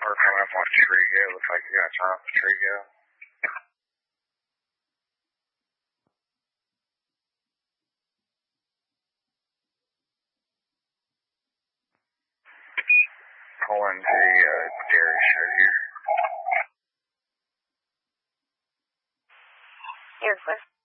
car coming up on Trigo. Looks like you're going to turn off the Trigo. Pulling to the dairy show here. Air Force